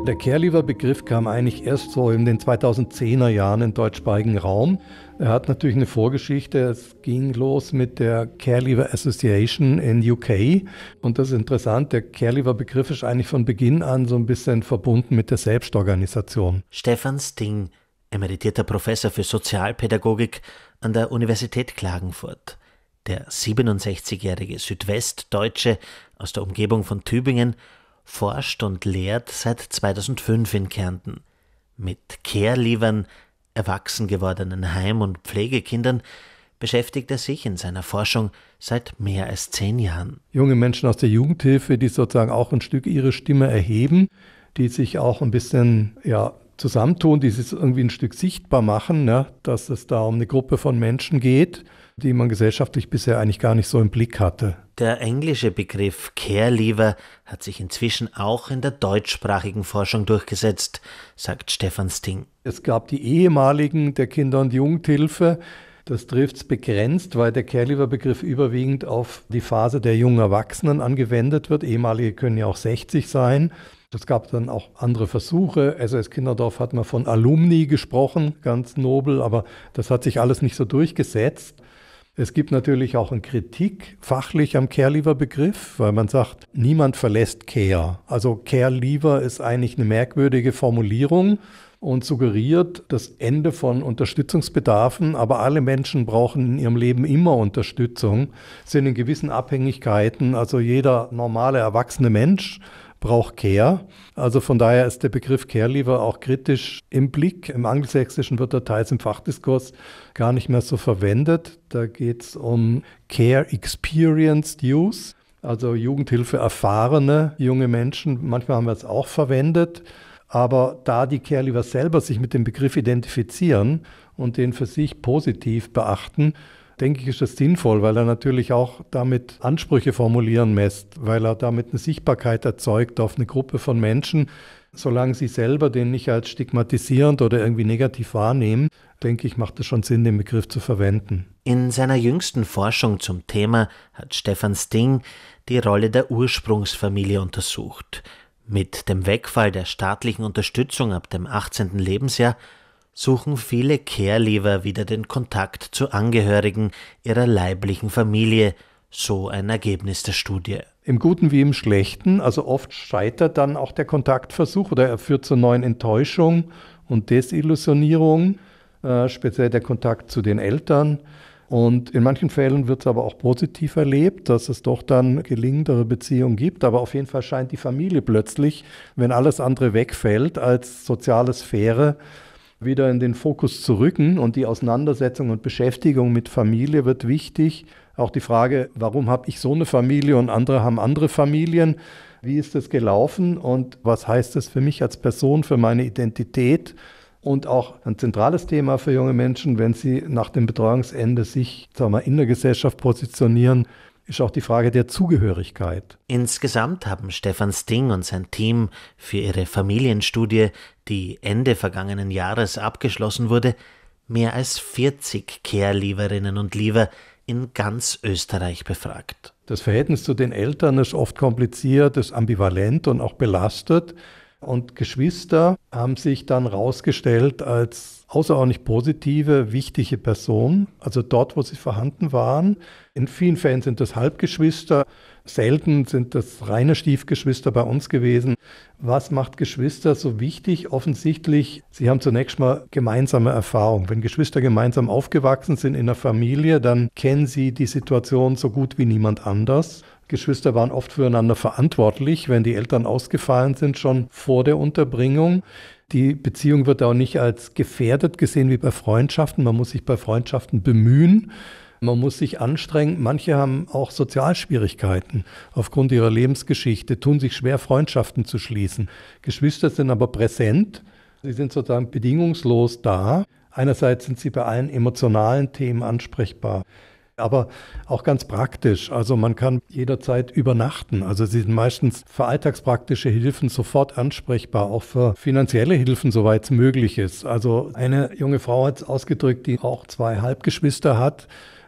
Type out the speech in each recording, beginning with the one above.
der Care-Leaver-Begriff kam eigentlich erst so in den 2010er Jahren im deutschsprachigen Raum. Er hat natürlich eine Vorgeschichte. Es ging los mit der Care-Leaver Association in UK. Und das ist interessant, der Care-Leaver-Begriff ist eigentlich von Beginn an so ein bisschen verbunden mit der Selbstorganisation. Stefan Sting, emeritierter Professor für Sozialpädagogik an der Universität Klagenfurt. Der 67-jährige Südwestdeutsche aus der Umgebung von Tübingen forscht und lehrt seit 2005 in Kärnten. Mit Care-Leavern, erwachsen gewordenen Heim- und Pflegekindern, beschäftigt er sich in seiner Forschung seit mehr als 10 Jahren. Junge Menschen aus der Jugendhilfe, die sozusagen auch ein Stück ihre Stimme erheben, die sich auch ein bisschen zusammentun, die sich irgendwie ein Stück sichtbar machen, dass es da um eine Gruppe von Menschen geht, die man gesellschaftlich bisher eigentlich gar nicht so im Blick hatte. Der englische Begriff Care-Leaver hat sich inzwischen auch in der deutschsprachigen Forschung durchgesetzt, sagt Stefan Sting. Es gab die ehemaligen der Kinder- und Jugendhilfe. Das trifft es begrenzt, weil der Care-Leaver-Begriff überwiegend auf die Phase der jungen Erwachsenen angewendet wird. Ehemalige können ja auch 60 sein. Es gab dann auch andere Versuche. SOS Kinderdorf hat man von Alumni gesprochen, ganz nobel, aber das hat sich alles nicht so durchgesetzt. Es gibt natürlich auch eine Kritik fachlich am Care-Leaver-Begriff, weil man sagt, niemand verlässt Care. Also Care-Leaver ist eigentlich eine merkwürdige Formulierung und suggeriert das Ende von Unterstützungsbedarfen, aber alle Menschen brauchen in ihrem Leben immer Unterstützung, sind in gewissen Abhängigkeiten, also jeder normale erwachsene Mensch braucht Care. Also von daher ist der Begriff Care-Leaver auch kritisch im Blick. Im Angelsächsischen wird er teils im Fachdiskurs gar nicht mehr so verwendet. Da geht es um Care-Experienced Youth, also Jugendhilfe erfahrene junge Menschen. Manchmal haben wir es auch verwendet. Aber da die Care-Leaver selber sich mit dem Begriff identifizieren und den für sich positiv beachten, denke ich, ist das sinnvoll, weil er natürlich auch damit Ansprüche formulieren lässt, weil er damit eine Sichtbarkeit erzeugt auf eine Gruppe von Menschen. Solange sie selber den nicht als stigmatisierend oder irgendwie negativ wahrnehmen, denke ich, macht es schon Sinn, den Begriff zu verwenden. In seiner jüngsten Forschung zum Thema hat Stefan Sting die Rolle der Ursprungsfamilie untersucht. Mit dem Wegfall der staatlichen Unterstützung ab dem 18. Lebensjahr suchen viele Care-Leaver wieder den Kontakt zu Angehörigen ihrer leiblichen Familie, so ein Ergebnis der Studie. Im Guten wie im Schlechten, also oft scheitert dann auch der Kontaktversuch oder er führt zu neuen Enttäuschungen und Desillusionierung, speziell der Kontakt zu den Eltern. Und in manchen Fällen wird es aber auch positiv erlebt, dass es doch dann gelingendere Beziehungen gibt. Aber auf jeden Fall scheint die Familie plötzlich, wenn alles andere wegfällt, als soziale Sphäre wieder in den Fokus zu rücken. Und die Auseinandersetzung und Beschäftigung mit Familie wird wichtig. Auch die Frage, warum habe ich so eine Familie und andere haben andere Familien? Wie ist das gelaufen und was heißt das für mich als Person, für meine Identität? Und auch ein zentrales Thema für junge Menschen, wenn sie nach dem Betreuungsende sich in der Gesellschaft positionieren, ist auch die Frage der Zugehörigkeit. Insgesamt haben Stefan Sting und sein Team für ihre Familienstudie, die Ende vergangenen Jahres abgeschlossen wurde, mehr als 40 Care-Leaverinnen und Leaver in ganz Österreich befragt. Das Verhältnis zu den Eltern ist oft kompliziert, ist ambivalent und auch belastet. Und Geschwister haben sich dann herausgestellt als außerordentlich positive, wichtige Personen, also dort, wo sie vorhanden waren. In vielen Fällen sind das Halbgeschwister, selten sind das reine Stiefgeschwister bei uns gewesen. Was macht Geschwister so wichtig? Offensichtlich, sie haben zunächst mal gemeinsame Erfahrung. Wenn Geschwister gemeinsam aufgewachsen sind in einer Familie, dann kennen sie die Situation so gut wie niemand anders. Geschwister waren oft füreinander verantwortlich, wenn die Eltern ausgefallen sind, schon vor der Unterbringung. Die Beziehung wird auch nicht als gefährdet gesehen wie bei Freundschaften. Man muss sich bei Freundschaften bemühen. Man muss sich anstrengen. Manche haben auch Sozialschwierigkeiten aufgrund ihrer Lebensgeschichte, tun sich schwer, Freundschaften zu schließen. Geschwister sind aber präsent. Sie sind sozusagen bedingungslos da. Einerseits sind sie bei allen emotionalen Themen ansprechbar. Aber auch ganz praktisch. Also man kann jederzeit übernachten. Also sie sind meistens für alltagspraktische Hilfen sofort ansprechbar, auch für finanzielle Hilfen, soweit es möglich ist. Also eine junge Frau hat es ausgedrückt, die auch 2 Halbgeschwister hat.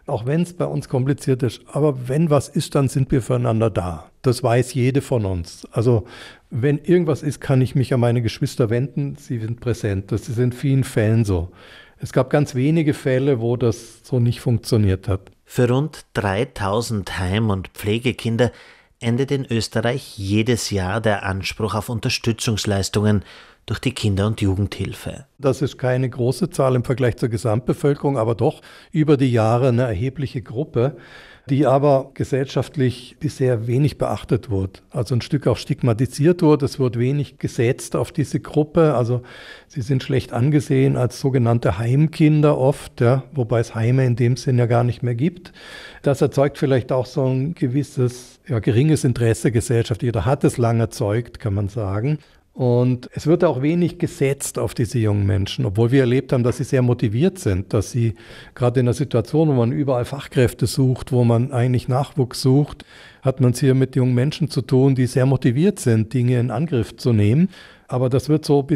auch wenn es bei uns kompliziert ist. Aber wenn was ist, dann sind wir füreinander da. Das weiß jede von uns. Also wenn irgendwas ist, kann ich mich an meine Geschwister wenden. Sie sind präsent. Das ist in vielen Fällen so. Es gab ganz wenige Fälle, wo das so nicht funktioniert hat. Für rund 3000 Heim- und Pflegekinder endet in Österreich jedes Jahr der Anspruch auf Unterstützungsleistungen durch die Kinder- und Jugendhilfe. Das ist keine große Zahl im Vergleich zur Gesamtbevölkerung, aber doch über die Jahre eine erhebliche Gruppe, die aber gesellschaftlich bisher wenig beachtet wurde. Also ein Stück auch stigmatisiert wurde. Es wird wenig gesetzt auf diese Gruppe. Also sie sind schlecht angesehen als sogenannte Heimkinder oft, ja, wobei es Heime in dem Sinn ja gar nicht mehr gibt. Das erzeugt vielleicht auch so ein gewisses, geringes Interesse gesellschaftlich oder hat es lange erzeugt, kann man sagen. Und es wird auch wenig gesetzt auf diese jungen Menschen, obwohl wir erlebt haben, dass sie sehr motiviert sind, dass sie gerade in einer Situation, wo man überall Fachkräfte sucht, wo man eigentlich Nachwuchs sucht, hat man es hier mit jungen Menschen zu tun, die sehr motiviert sind, Dinge in Angriff zu nehmen. Aber das wird so